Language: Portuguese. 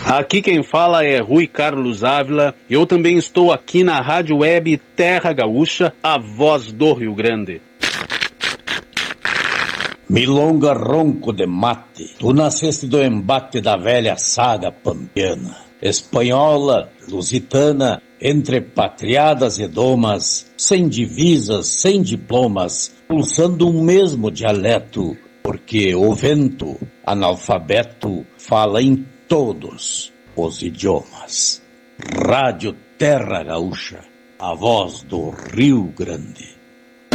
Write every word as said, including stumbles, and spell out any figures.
Aqui quem fala é Rui Carlos Ávila. Eu também estou aqui na Rádio Web Terra Gaúcha, a voz do Rio Grande. Milonga ronco de mate, tu nasceste do embate da velha saga pampiana, espanhola, lusitana, entre patriadas e domas, sem divisas, sem diplomas, pulsando um mesmo dialeto, porque o vento, analfabeto, fala em todos os idiomas. Rádio Terra Gaúcha, a voz do Rio Grande.